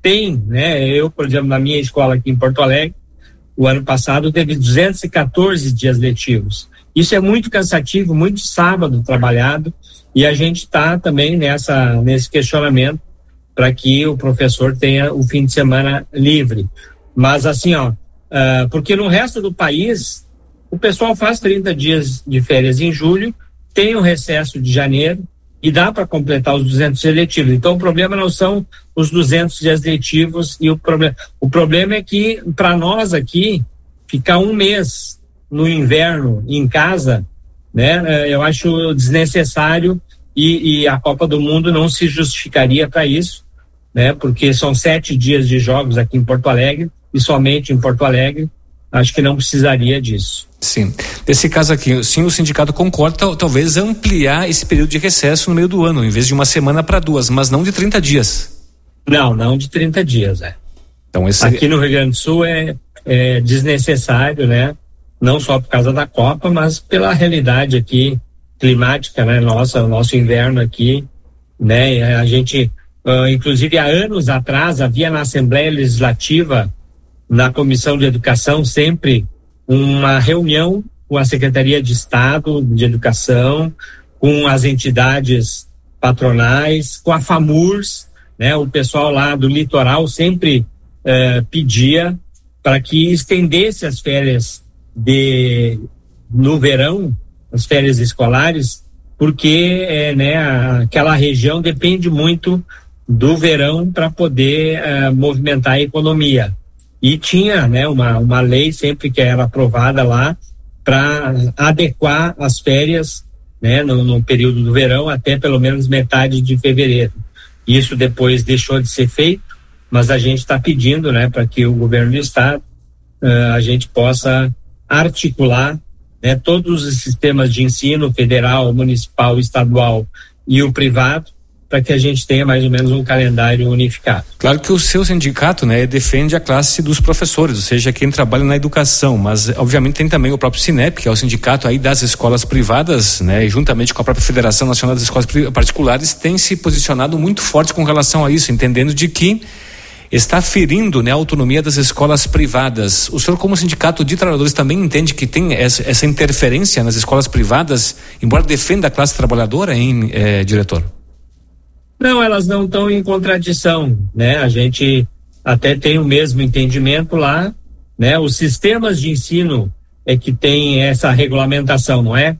tem, né? Eu, por exemplo, na minha escola aqui em Porto Alegre, o ano passado teve 214 dias letivos. Isso é muito cansativo, muito sábado trabalhado, e a gente está também nesse questionamento para que o professor tenha o fim de semana livre. Mas assim, porque no resto do país o pessoal faz 30 dias de férias em julho, tem o recesso de janeiro e dá para completar os 200 dias letivos. Então o problema não são os 200 dias letivos, e o problema é que para nós aqui ficar um mês no inverno em casa, né, eu acho desnecessário, e a Copa do Mundo não se justificaria para isso, né, porque são 7 dias de jogos aqui em Porto Alegre, e somente em Porto Alegre. Acho que não precisaria disso. Sim. Nesse caso aqui, sim, o sindicato concorda talvez ampliar esse período de recesso no meio do ano, em vez de uma semana para 2, mas não de 30 dias. Não de 30 dias, Então, aqui no Rio Grande do Sul é desnecessário, né? Não só por causa da Copa, mas pela realidade aqui climática, né? O nosso inverno aqui, né? A gente, inclusive há anos atrás, havia na Assembleia Legislativa, na Comissão de Educação, sempre uma reunião com a Secretaria de Estado de Educação, com as entidades patronais, com a FAMURS, né? O pessoal lá do litoral sempre pedia para que estendesse as férias no verão, as férias escolares, porque aquela região depende muito do verão para poder movimentar a economia. E tinha, né, uma lei sempre que era aprovada lá para adequar as férias, né, no período do verão até pelo menos metade de fevereiro. Isso depois deixou de ser feito, mas a gente está pedindo, né, para que o governo do estado a gente possa articular, né, todos os sistemas de ensino federal, municipal, estadual e o privado, para que a gente tenha mais ou menos um calendário unificado. Claro que o seu sindicato, né, defende a classe dos professores, ou seja, quem trabalha na educação, mas obviamente tem também o próprio Sinep, que é o sindicato aí das escolas privadas, né, e juntamente com a própria Federação Nacional das Escolas Particulares, tem se posicionado muito forte com relação a isso, entendendo de que está ferindo, né, a autonomia das escolas privadas. O senhor, como sindicato de trabalhadores, também entende que tem essa interferência nas escolas privadas, embora defenda a classe trabalhadora, hein, diretor? Não, elas não estão em contradição, né? A gente até tem o mesmo entendimento lá, né? Os sistemas de ensino é que tem essa regulamentação, não é?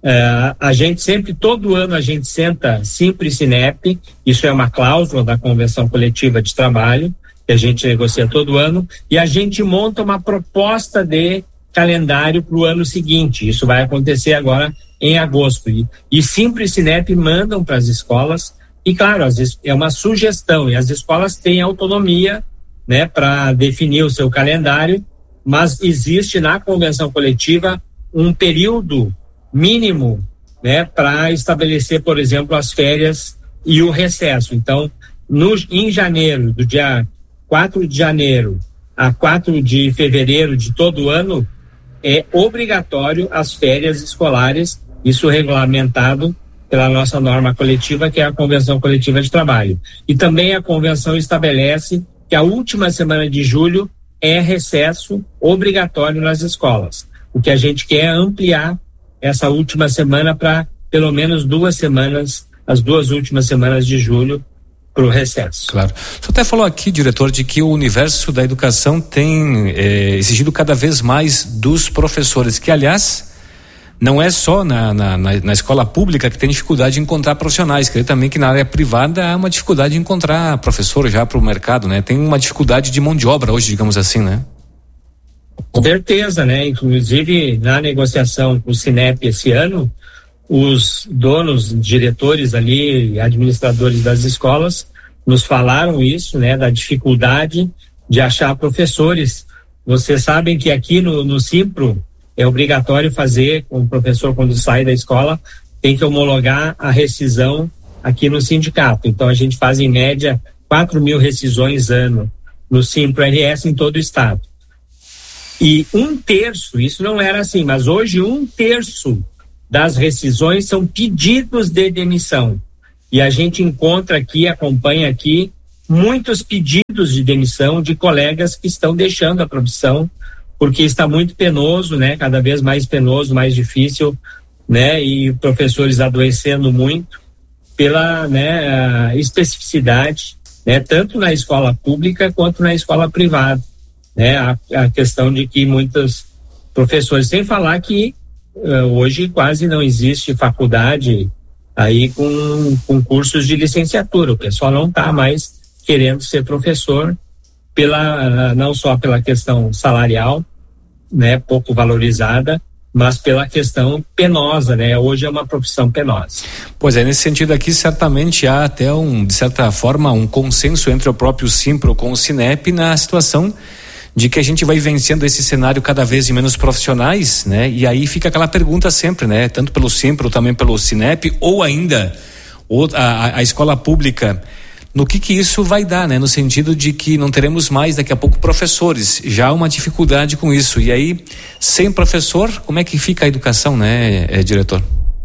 A gente sempre, todo ano a gente senta Sinep, isso é uma cláusula da Convenção Coletiva de Trabalho, que a gente negocia todo ano, e a gente monta uma proposta de calendário para o ano seguinte. Isso vai acontecer agora em agosto. E Sinep mandam para as escolas. E claro, às vezes é uma sugestão, e as escolas têm autonomia, né, para definir o seu calendário, mas existe na convenção coletiva um período mínimo, né, para estabelecer, por exemplo, as férias e o recesso. Então, em janeiro, do dia 4 de janeiro a 4 de fevereiro de todo ano, é obrigatório as férias escolares, isso regulamentado pela nossa norma coletiva, que é a Convenção Coletiva de Trabalho. E também a convenção estabelece que a última semana de julho é recesso obrigatório nas escolas. O que a gente quer é ampliar essa última semana para pelo menos 2 semanas, as 2 últimas semanas de julho, para o recesso. Claro. O senhor até falou aqui, diretor, de que o universo da educação tem exigido cada vez mais dos professores, que aliás não é só na escola pública que tem dificuldade de encontrar profissionais, creio também que na área privada há uma dificuldade de encontrar professor já para o mercado, né? Tem uma dificuldade de mão de obra hoje, digamos assim, né? Com certeza, né? Inclusive na negociação com o Sinep esse ano, os donos, diretores ali, administradores das escolas nos falaram isso, né? Da dificuldade de achar professores. Vocês sabem que aqui no Simpro é obrigatório fazer, o professor quando sai da escola tem que homologar a rescisão aqui no sindicato. Então a gente faz em média 4.000 rescisões ano no Simpro-RS em todo o estado. E 1/3, isso não era assim, mas hoje 1/3 das rescisões são pedidos de demissão. E a gente encontra aqui, acompanha aqui, muitos pedidos de demissão de colegas que estão deixando a profissão, porque está muito penoso, né? Cada vez mais penoso, mais difícil, né? E professores adoecendo muito pela, né, especificidade, né? Tanto na escola pública quanto na escola privada, né? A questão de que muitos professores, sem falar que hoje quase não existe faculdade aí com cursos de licenciatura, o pessoal não está mais querendo ser professor não só pela questão salarial, né, pouco valorizada, mas pela questão penosa, né? Hoje é uma profissão penosa. Pois é, nesse sentido aqui, certamente há até de certa forma, um consenso entre o próprio Simpro com o Sinep na situação de que a gente vai vencendo esse cenário cada vez de menos profissionais, né? E aí fica aquela pergunta sempre, né? Tanto pelo Simpro, também pelo Sinep, ou ainda a escola pública, no que isso vai dar, né? No sentido de que não teremos mais daqui a pouco professores, já há uma dificuldade com isso, e aí sem professor, como é que fica a educação, né, diretor?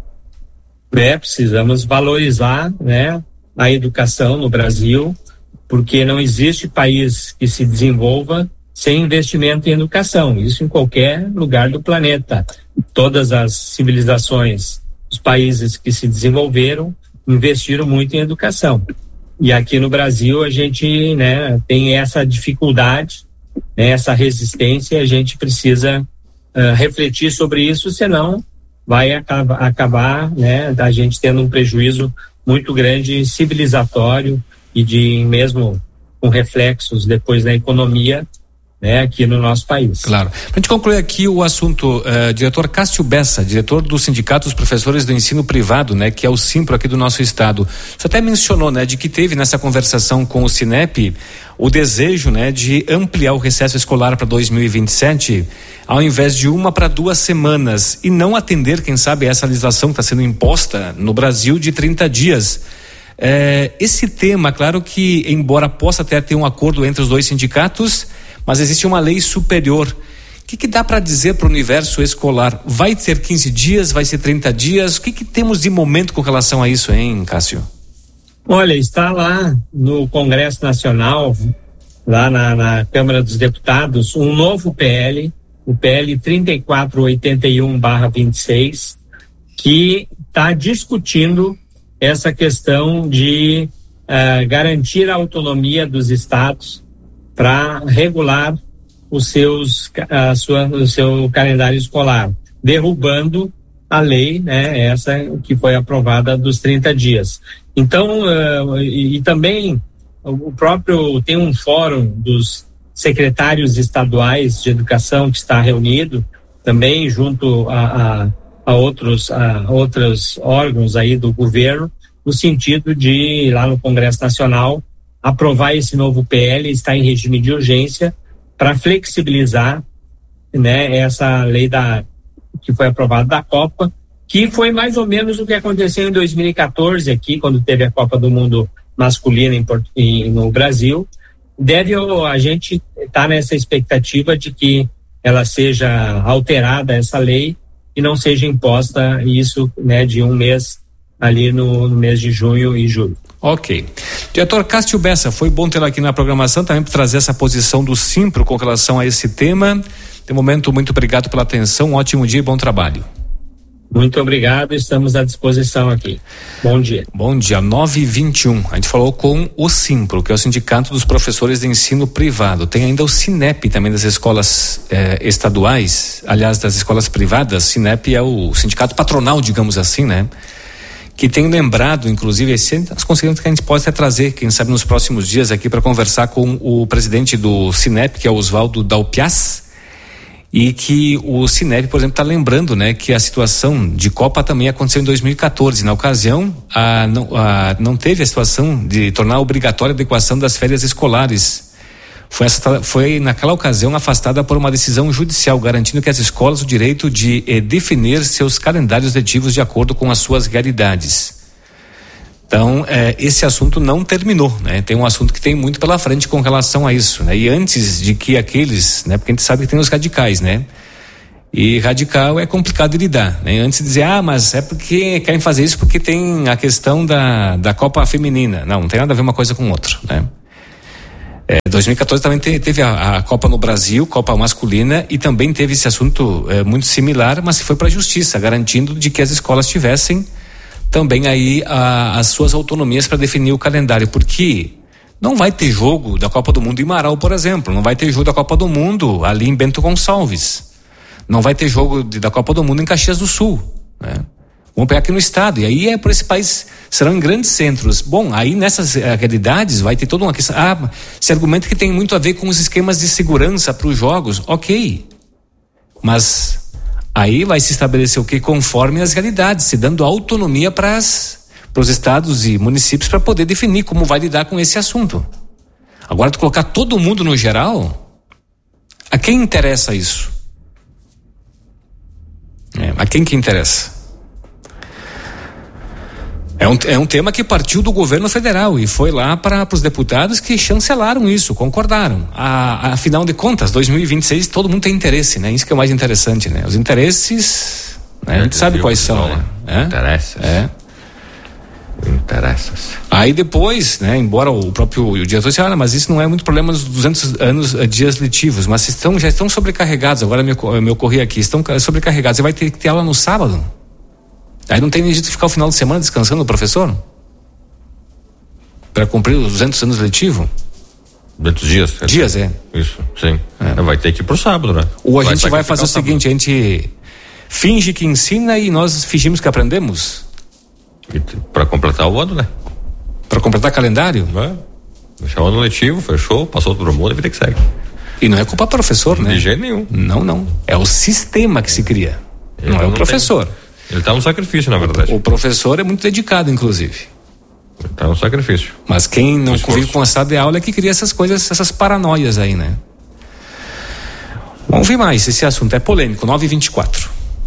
Precisamos valorizar, né, a educação no Brasil, porque não existe país que se desenvolva sem investimento em educação, isso em qualquer lugar do planeta. Todas as civilizações, os países que se desenvolveram, investiram muito em educação. E aqui no Brasil a gente, né, tem essa dificuldade, né, essa resistência, a gente precisa refletir sobre isso, senão vai acabar, né, da gente tendo um prejuízo muito grande civilizatório e de mesmo com reflexos depois na economia, né, aqui no nosso país. Claro. Para a gente concluir aqui o assunto, diretor Cássio Bessa, diretor do Sindicato dos Professores do Ensino Privado, né, que é o Simpro aqui do nosso estado. Você até mencionou, né, de que teve nessa conversação com o Sinep o desejo, né, de ampliar o recesso escolar para 2027, ao invés de 1 para 2 semanas, e não atender, quem sabe, essa legislação que está sendo imposta no Brasil de 30 dias. Esse tema, claro que, embora possa até ter um acordo entre os dois sindicatos, mas existe uma lei superior. O que dá para dizer para o universo escolar? Vai ser 15 dias, vai ser 30 dias? O que temos de momento com relação a isso, hein, Cássio? Olha, está lá no Congresso Nacional, lá na Câmara dos Deputados, um novo PL, o PL 3481/26, que está discutindo essa questão de garantir a autonomia dos estados para regular o seu calendário escolar, derrubando a lei, né, essa que foi aprovada dos 30 dias. Então, e também o próprio, tem um fórum dos secretários estaduais de educação que está reunido também junto a outros órgãos aí do governo, no sentido de, lá no Congresso Nacional, aprovar esse novo PL, está em regime de urgência, para flexibilizar, né, essa lei que foi aprovada da Copa, que foi mais ou menos o que aconteceu em 2014 aqui, quando teve a Copa do Mundo masculina no Brasil. A gente estar nessa expectativa de que ela seja alterada, essa lei, e não seja imposta isso, né, de um mês ali no mês de junho e julho. Ok. Diretor Cássio Bessa, foi bom tê-lo aqui na programação também para trazer essa posição do Simpro com relação a esse tema. De momento, muito obrigado pela atenção, um ótimo dia e bom trabalho. Muito obrigado, estamos à disposição aqui. Bom dia. Bom dia, 9h21. A gente falou com o Simpro, que é o Sindicato dos Professores de Ensino Privado. Tem ainda o Sinep também das escolas estaduais, aliás, das escolas privadas. Sinep é o sindicato patronal, digamos assim, né? Que tem lembrado, inclusive, as consequências que a gente pode até trazer, quem sabe nos próximos dias aqui, para conversar com o presidente do Sinep, que é o Oswaldo Dalpiaz, e que o Sinep, por exemplo, está lembrando, né, que a situação de Copa também aconteceu em 2014. Na ocasião, não teve a situação de tornar obrigatória a adequação das férias escolares. Foi naquela ocasião afastada por uma decisão judicial, garantindo que as escolas o direito de definir seus calendários letivos de acordo com as suas realidades. Então, esse assunto não terminou, né? Tem um assunto que tem muito pela frente com relação a isso, né? E antes de que aqueles, né? Porque a gente sabe que tem os radicais, né? E radical é complicado de lidar, né? Antes de dizer, mas é porque querem fazer isso porque tem a questão da Copa Feminina. Não tem nada a ver uma coisa com outra, né? 2014 também teve a Copa no Brasil, Copa masculina, e também teve esse assunto muito similar, mas foi para a justiça, garantindo de que as escolas tivessem também aí as suas autonomias para definir o calendário, porque não vai ter jogo da Copa do Mundo em Marau, por exemplo, não vai ter jogo da Copa do Mundo ali em Bento Gonçalves, não vai ter jogo da Copa do Mundo em Caxias do Sul, né? Vamos pegar aqui no estado, e aí por esse país serão em grandes centros. Bom, aí nessas realidades vai ter toda uma questão. Se argumenta que tem muito a ver com os esquemas de segurança para os jogos, ok, mas aí vai se estabelecer o que? Conforme as realidades, se dando autonomia para os estados e municípios para poder definir como vai lidar com esse assunto. Agora, tu colocar todo mundo no geral, a quem interessa isso? A quem que interessa? É um tema que partiu do governo federal e foi lá para os deputados que chancelaram isso, concordaram. Afinal de contas, 2026 todo mundo tem interesse, né? Isso que é o mais interessante, né? Os interesses, né? A gente sabe quais são, né? Interesses. Aí depois, né? Embora o próprio diretor disse, mas isso não é muito problema dos 200 dias letivos, mas já estão sobrecarregados, agora me ocorri aqui, estão sobrecarregados, você vai ter que ter aula no sábado. Aí não tem nem jeito de ficar o final de semana descansando o professor? Para cumprir os 200 anos letivos? 200 dias? Dias, Isso, sim. Vai ter que ir pro sábado, né? Ou a gente vai fazer o seguinte, a gente finge que ensina e nós fingimos que aprendemos? Para completar o ano, né? Para completar calendário? Deixar o ano letivo, fechou, passou todo mundo e vida que segue. E não é culpa do professor, né? De jeito nenhum. Não. É o sistema que se cria. Não é o professor. Ele está no sacrifício, na verdade. O professor é muito dedicado, inclusive. Ele está no sacrifício. Mas quem não convive com a sala de aula é que cria essas coisas, essas paranoias aí, né? Vamos ver mais, esse assunto é polêmico, 9h24.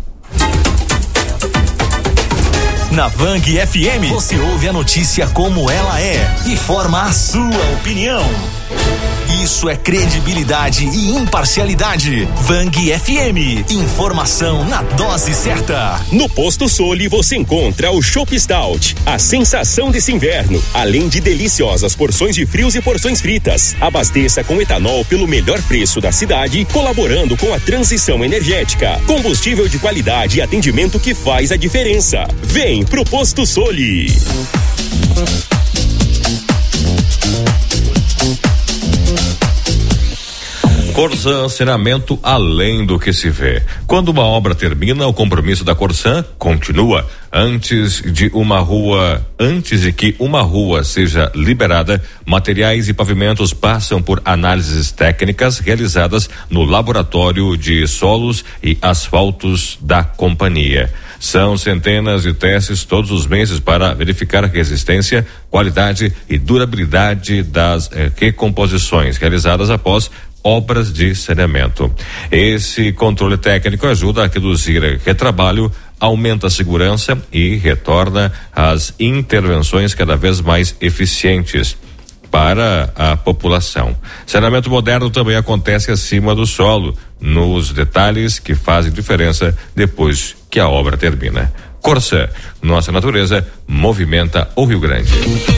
Na Vang FM, você ouve a notícia como ela é e forma a sua opinião. Isso é credibilidade e imparcialidade. Vang FM, informação na dose certa. No Posto Soli você encontra o Chopp Stout, a sensação desse inverno, além de deliciosas porções de frios e porções fritas. Abasteça com etanol pelo melhor preço da cidade, colaborando com a transição energética. Combustível de qualidade e atendimento que faz a diferença. Vem pro Posto Soli. Corsan Saneamento além do que se vê. Quando uma obra termina, o compromisso da Corsan continua. Antes de que uma rua seja liberada, materiais e pavimentos passam por análises técnicas realizadas no laboratório de solos e asfaltos da companhia. São centenas de testes todos os meses para verificar a resistência, qualidade e durabilidade das recomposições realizadas após obras de saneamento. Esse controle técnico ajuda a reduzir retrabalho, aumenta a segurança e retorna as intervenções cada vez mais eficientes para a população. Saneamento moderno também acontece acima do solo, nos detalhes que fazem diferença depois que a obra termina. Corsan, nossa natureza movimenta o Rio Grande.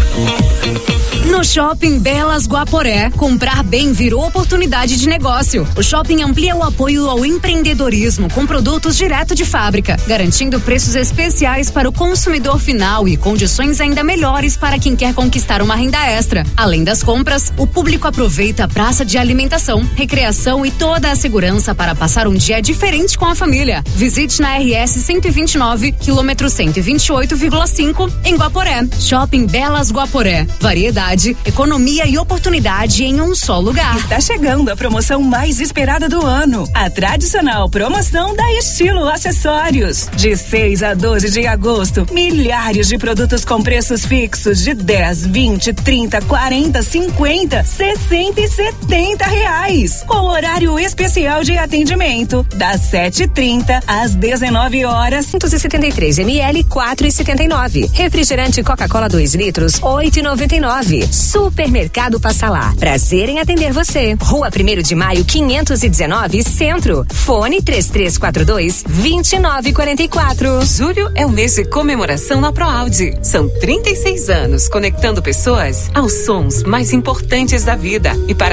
No Shopping Belas Guaporé, comprar bem virou oportunidade de negócio. O shopping amplia o apoio ao empreendedorismo com produtos direto de fábrica, garantindo preços especiais para o consumidor final e condições ainda melhores para quem quer conquistar uma renda extra. Além das compras, o público aproveita a praça de alimentação, recreação e toda a segurança para passar um dia diferente com a família. Visite na RS 129, quilômetro 128,5, em Guaporé. Shopping Belas Guaporé. Variedade, economia e oportunidade em um só lugar. Está chegando a promoção mais esperada do ano. A tradicional promoção da Estilo Acessórios. De 6 a 12 de agosto, milhares de produtos com preços fixos de 10, 20, 30, 40, 50, 60 e 70 reais. Com horário especial de atendimento, das 7h30 às 19 horas. 173 ml, 4,79. Refrigerante Coca-Cola 2 litros, 8,99. Supermercado Passa Lá. Prazer em atender você. Rua 1º de Maio, 519, Centro. Fone 3342-2944. Julho é o mês de comemoração na ProAuди. São 36 anos conectando pessoas aos sons mais importantes da vida. E para